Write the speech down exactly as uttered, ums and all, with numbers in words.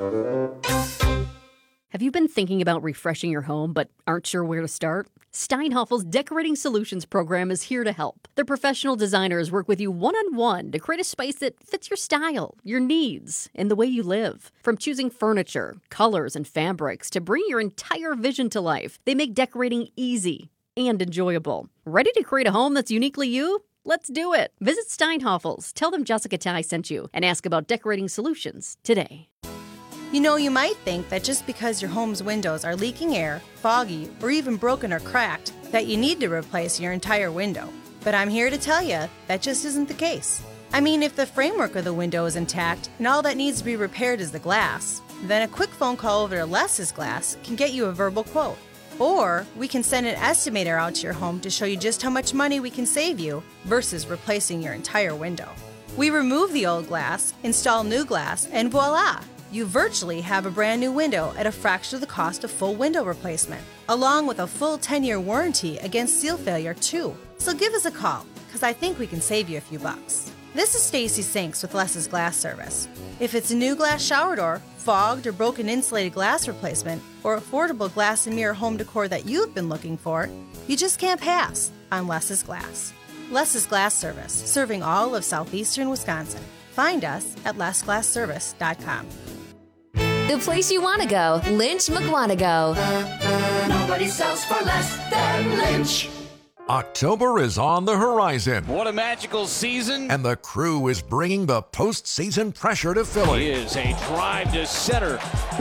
Have you been thinking about refreshing your home but aren't sure where to start? Steinhoffel's Decorating Solutions program is here to help. Their professional designers work with you one-on-one to create a space that fits your style, your needs, and the way you live. From choosing furniture, colors, and fabrics to bring your entire vision to life, they make decorating easy and enjoyable. Ready to create a home that's uniquely you? Let's do it. Visit Steinhoffel's, tell them Jessica Ty sent you, and ask about decorating solutions today. You know, you might think that just because your home's windows are leaking air, foggy, or even broken or cracked, that you need to replace your entire window. But I'm here to tell you that just isn't the case. I mean, if the framework of the window is intact and all that needs to be repaired is the glass, then a quick phone call over to Les's Glass can get you a verbal quote. Or we can send an estimator out to your home to show you just how much money we can save you versus replacing your entire window. We remove the old glass, install new glass, and voila! You virtually have a brand new window at a fraction of the cost of full window replacement, along with a full ten-year warranty against seal failure too. So give us a call, because I think we can save you a few bucks. This is Stacy Sinks with Les's Glass Service. If it's a new glass shower door, fogged or broken insulated glass replacement, or affordable glass and mirror home decor that you've been looking for, you just can't pass on Les's Glass. Les's Glass Service, serving all of southeastern Wisconsin. Find us at les glass service dot com. The place you want to go, Lynch McWanago. Nobody sells for less than Lynch. October is on the horizon. What a magical season. And the Crew is bringing the postseason pressure to Philly. He is a drive to center.